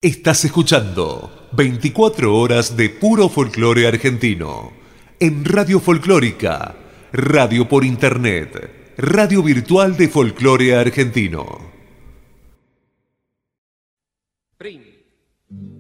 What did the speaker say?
Estás escuchando 24 horas de puro folclore argentino en Radio Folclórica, radio por internet, radio virtual de folclore argentino.